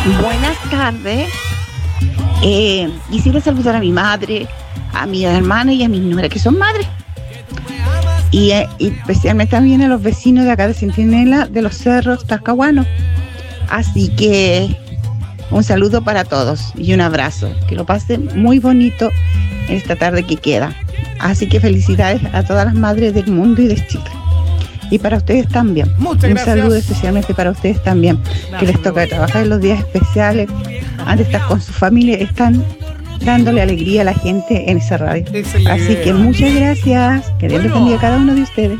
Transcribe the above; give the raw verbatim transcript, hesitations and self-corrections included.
Buenas tardes. Eh, quisiera saludar a mi madre, a mi hermana y a mis nueras, que son madres. Y, eh, y especialmente también a los vecinos de acá de Centinela, de los Cerros Talcahuanos. Así que un saludo para todos y un abrazo. Que lo pasen muy bonito en esta tarde que queda. Así que felicidades a todas las madres del mundo y de Chile. Y para ustedes también. Muchas un gracias. saludo especialmente para ustedes también. Gracias, que les toca Gloria. trabajar en los días especiales. Antes de estar con su familia, están dándole alegría a la gente en esa radio. Esa es la Así idea. que muchas gracias. Que Dios les Bueno. bendiga a cada uno de ustedes.